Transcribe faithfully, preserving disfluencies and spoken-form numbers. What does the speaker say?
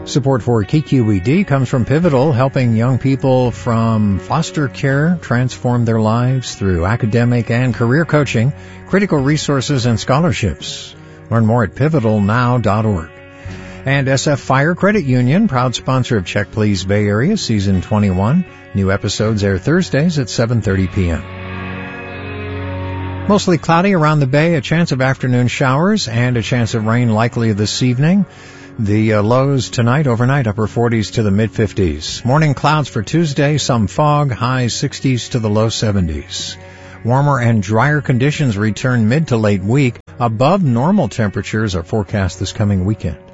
Support for K Q E D comes from Pivotal, helping young people from foster care transform their lives through academic and career coaching, critical resources, and scholarships. Learn more at pivotal now dot org. And S F Fire Credit Union, proud sponsor of Check Please Bay Area Season twenty-one. New episodes air Thursdays at seven thirty p.m. Mostly cloudy around the bay, a chance of afternoon showers, and a chance of rain likely this evening. The uh, lows tonight, overnight, upper forties to the mid-fifties. Morning clouds for Tuesday, some fog, highs sixties to the low seventies. Warmer and drier conditions return mid to late week. Above normal temperatures are forecast this coming weekend.